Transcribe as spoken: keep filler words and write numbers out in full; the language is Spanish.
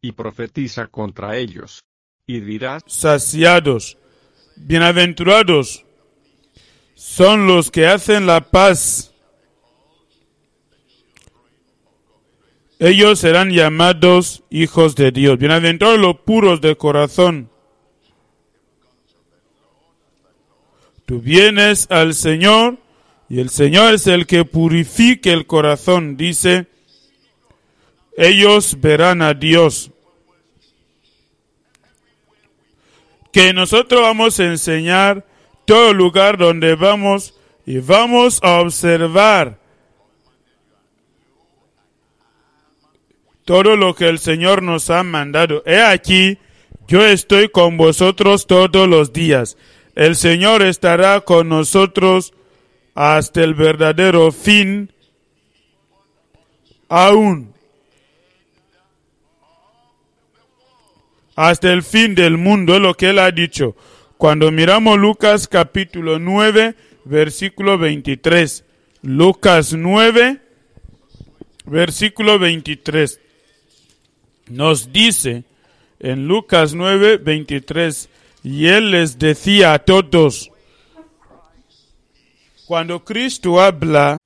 y profetiza contra ellos. Y dirás: saciados, bienaventurados son los que hacen la paz. Ellos serán llamados hijos de Dios. Bienaventurados los puros de corazón. Tú vienes al Señor y el Señor es el que purifique el corazón. Dice, ellos verán a Dios. Que nosotros vamos a enseñar todo lugar donde vamos y vamos a observar todo lo que el Señor nos ha mandado. He aquí, yo estoy con vosotros todos los días. El Señor estará con nosotros hasta el verdadero fin, aún hasta el fin del mundo, es lo que Él ha dicho. Cuando miramos Lucas capítulo nueve, versículo veintitrés. Lucas nueve, versículo veintitrés. Nos dice en Lucas nueve, veintitrés, y Él les decía a todos, cuando Cristo habla